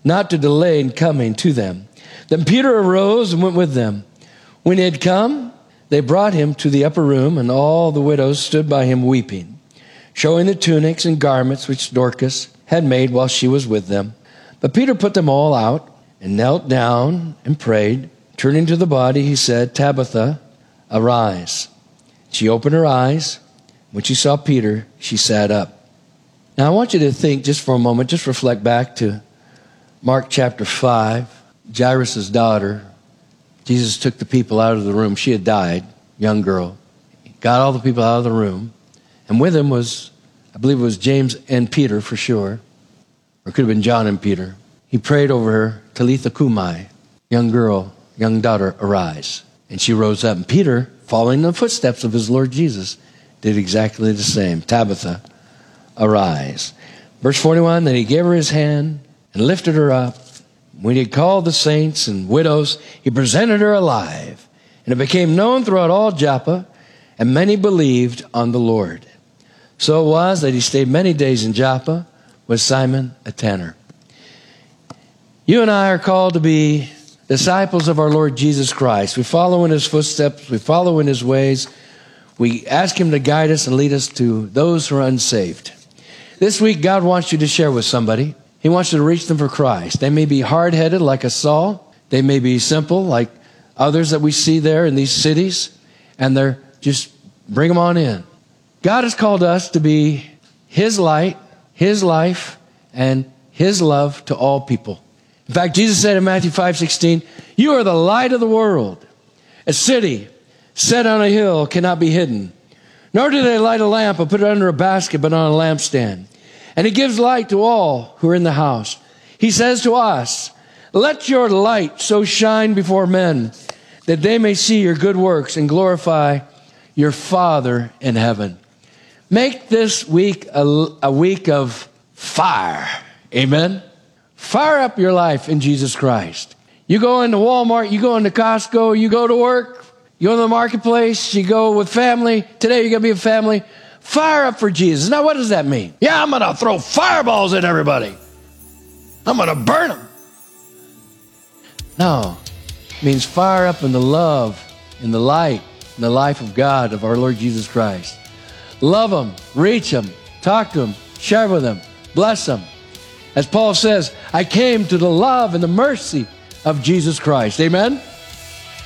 not to delay in coming to them. Then Peter arose and went with them. When he had come, they brought him to the upper room, and all the widows stood by him weeping, showing the tunics and garments which Dorcas had made while she was with them. But Peter put them all out and knelt down and prayed. Turning to the body, he said, Tabitha, arise. She opened her eyes. When she saw Peter, she sat up. Now I want you to think just for a moment, just reflect back to Mark chapter 5, Jairus' daughter. Jesus took the people out of the room. She had died, young girl. He got all the people out of the room. And with him was, I believe it was James and Peter for sure. Or it could have been John and Peter. He prayed over her, Talitha Kumai, young girl, young daughter, arise. And she rose up. And Peter, following the footsteps of his Lord Jesus, did exactly the same. Tabitha, arise. Verse 41, then he gave her his hand and lifted her up. When he had called the saints and widows, he presented her alive. And it became known throughout all Joppa, and many believed on the Lord. So it was that he stayed many days in Joppa with Simon a tanner. You and I are called to be disciples of our Lord Jesus Christ. We follow in his footsteps. We follow in his ways. We ask him to guide us and lead us to those who are unsaved. This week, God wants you to share with somebody. He wants you to reach them for Christ. They may be hard-headed like a Saul. They may be simple like others that we see there in these cities. And they're just bring them on in. God has called us to be his light, his life, and his love to all people. In fact, Jesus said in Matthew 5:16, you are the light of the world. A city set on a hill cannot be hidden. Nor do they light a lamp and put it under a basket, but on a lampstand. And it gives light to all who are in the house. He says to us, let your light so shine before men that they may see your good works and glorify your Father in heaven. Make this week a week of fire. Amen. Fire up your life in Jesus Christ. You go into Walmart, you go into Costco, you go to work, you go to the marketplace, you go with family. Today you're going to be a family. Fire up for Jesus. Now what does that mean? Yeah, I'm going to throw fireballs at everybody. I'm going to burn them. No. It means fire up in the love, in the light, in the life of God, of our Lord Jesus Christ. Love them, reach them, talk to them, share with them, bless them. As Paul says, I came to the love and the mercy of Jesus Christ. Amen?